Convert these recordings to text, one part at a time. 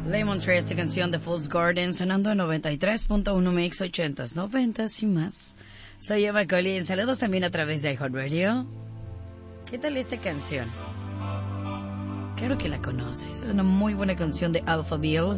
Lemon Tree, esta canción de Fool's Garden, sonando en 93.1 Mix 80s, 90s y más. Soy Emma Colleen, saludos también a través de iHeartRadio. ¿Qué tal esta canción? Claro que la conoces, es una muy buena canción de Alphaville.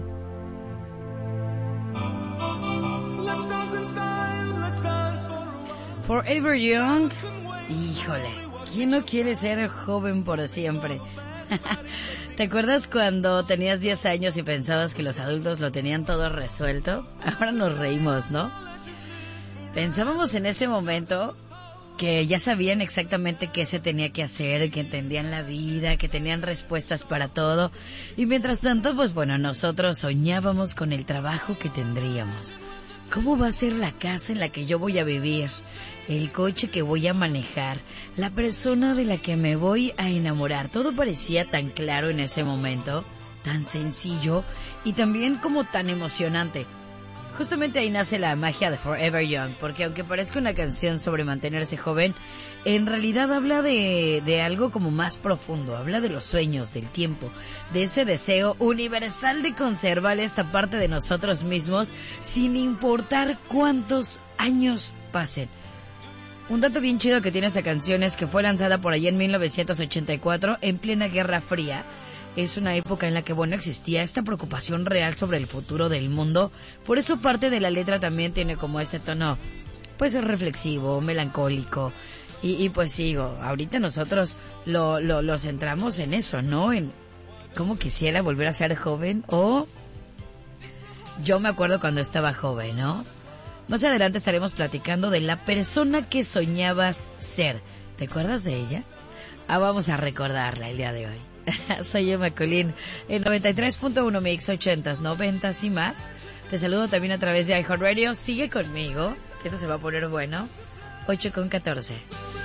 Forever Young. Híjole, ¿quién no quiere ser joven por siempre? ¿Te acuerdas cuando tenías 10 años y pensabas que los adultos lo tenían todo resuelto? Ahora nos reímos, ¿no? Pensábamos en ese momento que ya sabían exactamente qué se tenía que hacer, que entendían la vida, que tenían respuestas para todo. Y mientras tanto, pues bueno, nosotros soñábamos con el trabajo que tendríamos. ¿Cómo va a ser la casa en la que yo voy a vivir? El coche que voy a manejar, la persona de la que me voy a enamorar. Todo parecía tan claro en ese momento, tan sencillo y también como tan emocionante. Justamente ahí nace la magia de Forever Young, porque aunque parezca una canción sobre mantenerse joven, en realidad habla de algo como más profundo, habla de los sueños, del tiempo, de ese deseo universal de conservar esta parte de nosotros mismos sin importar cuántos años pasen. Un dato bien chido que tiene esta canción es que fue lanzada por allá en 1984, en plena Guerra Fría. Es una época en la que, bueno, existía esta preocupación real sobre el futuro del mundo. Por eso parte de la letra también tiene como este tono, pues reflexivo, melancólico. Y pues sigo, ahorita nosotros lo centramos en eso, ¿no? En cómo quisiera volver a ser joven, o yo me acuerdo cuando estaba joven, ¿no? Más adelante estaremos platicando de la persona que soñabas ser. ¿Te acuerdas de ella? Vamos a recordarla el día de hoy. Soy Emma Colleen, en 93.1 Mix 80s, 90s y más. Te saludo también a través de iHeartRadio. Sigue conmigo, que esto se va a poner bueno. 8:14.